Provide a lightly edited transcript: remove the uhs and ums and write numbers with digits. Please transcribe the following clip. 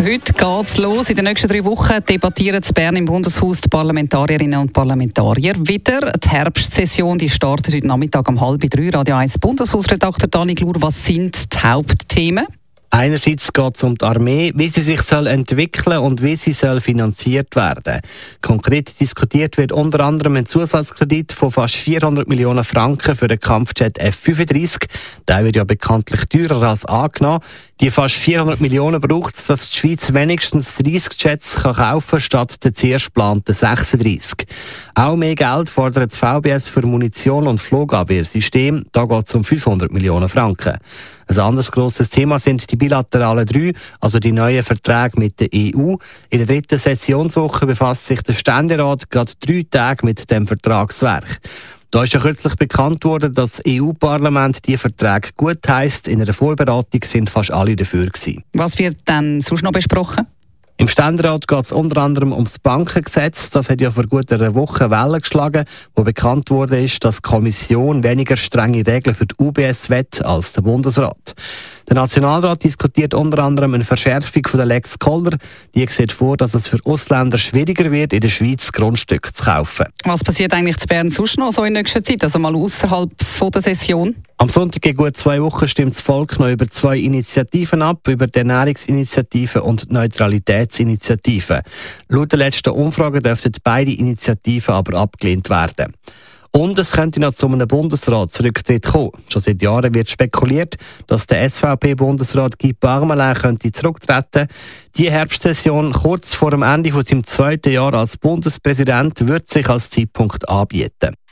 heute geht's los. In den nächsten 3 Wochen debattieren in Bern im Bundeshaus die Parlamentarierinnen und Parlamentarier wieder. Die Herbstsession die startet heute Nachmittag um 2:30. Radio 1 Bundeshausredakteur Dani Glur, was sind die Hauptthemen? Einerseits geht es um die Armee, wie sie sich entwickeln und wie sie finanziert werden. Konkret diskutiert wird unter anderem ein Zusatzkredit von fast 400 Millionen Franken für den Kampfjet F-35. Der wird ja bekanntlich teurer als angenommen. Die fast 400 Millionen braucht es, dass die Schweiz wenigstens 30 Jets kaufen kann, statt der zuerst geplanten 36. Auch mehr Geld fordert das VBS für Munition und Flugabwehrsystem. Da geht es um 500 Millionen Franken. Ein anderes grosses Thema sind die bilateralen 3, also die neuen Verträge mit der EU. In der 3. Sessionswoche befasst sich der Ständerat gerade 3 Tage mit dem Vertragswerk. Da ist ja kürzlich bekannt worden, dass das EU-Parlament die Verträge gut heisst. In einer Vorberatung sind fast alle dafür gewesen. Was wird dann sonst noch besprochen? Im Ständerat geht es unter anderem ums Bankengesetz. Das hat ja vor gut einer Woche Wellen geschlagen, wo bekannt wurde, dass die Kommission weniger strenge Regeln für die UBS will als der Bundesrat. Der Nationalrat diskutiert unter anderem eine Verschärfung von der Lex Koller. Die sieht vor, dass es für Ausländer schwieriger wird, in der Schweiz Grundstücke zu kaufen. Was passiert eigentlich in Bern sonst noch so in nächster Zeit, also mal außerhalb der Session? Am Sonntag in gut 2 Wochen stimmt das Volk noch über 2 Initiativen ab, über die Ernährungsinitiative und die Neutralitätsinitiative. Laut der letzten Umfrage dürften beide Initiativen aber abgelehnt werden. Und es könnte noch zu einem Bundesratsrücktritt kommen. Schon seit Jahren wird spekuliert, dass der SVP-Bundesrat Guy Parmelin könnte zurücktreten. Die Herbstsession kurz vor dem Ende von seinem 2. Jahr als Bundespräsident wird sich als Zeitpunkt anbieten.